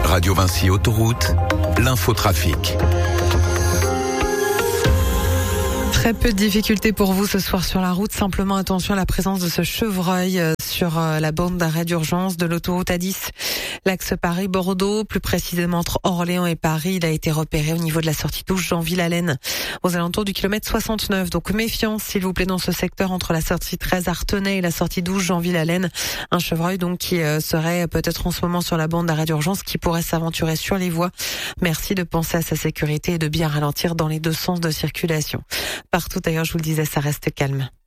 Radio Vinci Autoroute, l'infotrafic. Très peu de difficultés pour vous ce soir sur la route. Simplement attention à la présence de ce chevreuil sur la bande d'arrêt d'urgence de l'autoroute A10. L'axe Paris-Bordeaux, plus précisément entre Orléans et Paris, il a été repéré au niveau de la sortie douce Jeanville-Allen, aux alentours du kilomètre 69. Donc méfiance s'il vous plaît dans ce secteur entre la sortie 13 Artenay et la sortie douce Jeanville-Allen. Un chevreuil donc qui serait peut-être en ce moment sur la bande d'arrêt d'urgence, qui pourrait s'aventurer sur les voies. Merci de penser à sa sécurité et de bien ralentir dans les deux sens de circulation. Partout ailleurs, je vous le disais, ça reste calme.